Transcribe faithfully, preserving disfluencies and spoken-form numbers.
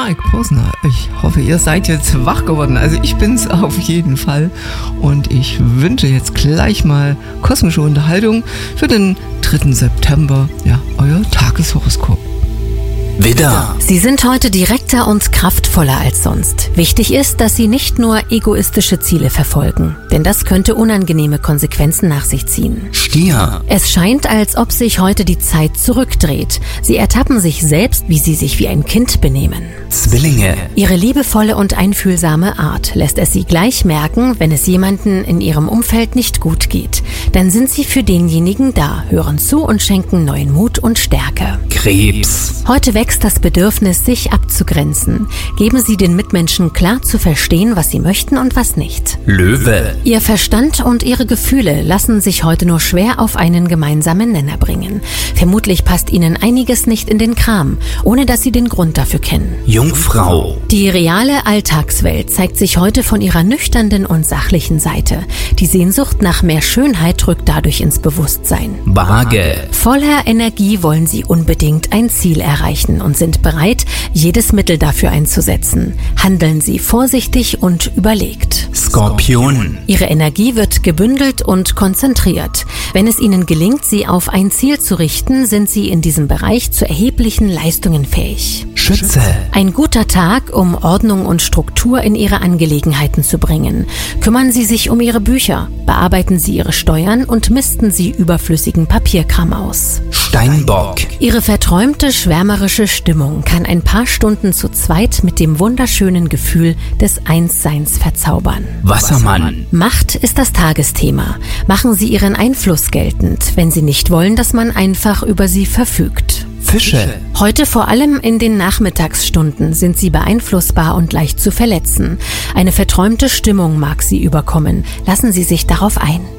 Mike Posner. Ich hoffe, ihr seid jetzt wach geworden. Also ich bin's auf jeden Fall. Und ich wünsche jetzt gleich mal kosmische Unterhaltung für den dritten September. Ja, euer Tageshoroskop. Widder. Sie sind heute direkter und kraftvoller als sonst. Wichtig ist, dass Sie nicht nur egoistische Ziele verfolgen, denn das könnte unangenehme Konsequenzen nach sich ziehen. Stier. Es scheint, als ob sich heute die Zeit zurückdreht. Sie ertappen sich selbst, wie Sie sich wie ein Kind benehmen. Zwillinge. Ihre liebevolle und einfühlsame Art lässt es Sie gleich merken, wenn es jemanden in Ihrem Umfeld nicht gut geht. Dann sind Sie für denjenigen da, hören zu und schenken neuen Mut und Stärke. Krebs. Heute wächst das Bedürfnis, sich abzugrenzen. Geben Sie den Mitmenschen klar zu verstehen, was sie möchten und was nicht. Löwe. Ihr Verstand und Ihre Gefühle lassen sich heute nur schwer auf einen gemeinsamen Nenner bringen. Vermutlich passt Ihnen einiges nicht in den Kram, ohne dass Sie den Grund dafür kennen. Jungfrau. Die reale Alltagswelt zeigt sich heute von ihrer nüchternen und sachlichen Seite. Die Sehnsucht nach mehr Schönheit rückt dadurch ins Bewusstsein. Waage. Voller Energie wollen Sie unbedingt ein Ziel erreichen und sind bereit, jedes Mittel dafür einzusetzen. Handeln Sie vorsichtig und überlegt. Skorpion. Ihre Energie wird gebündelt und konzentriert. Wenn es Ihnen gelingt, Sie auf ein Ziel zu richten, sind Sie in diesem Bereich zu erheblichen Leistungen fähig. Schütze. Ein guter Tag, um Ordnung und Struktur in Ihre Angelegenheiten zu bringen. Kümmern Sie sich um Ihre Bücher, bearbeiten Sie Ihre Steuern und misten Sie überflüssigen Papierkram aus. Steinbock. Ihre verträumte, schwärmerische Stimmung kann ein paar Stunden zu zweit mit dem wunderschönen Gefühl des Einsseins verzaubern. Wassermann. Macht ist das Tagesthema. Machen Sie Ihren Einfluss geltend, wenn Sie nicht wollen, dass man einfach über Sie verfügt. Fische. Heute vor allem in den Nachmittagsstunden sind Sie beeinflussbar und leicht zu verletzen. Eine verträumte Stimmung mag Sie überkommen. Lassen Sie sich darauf ein.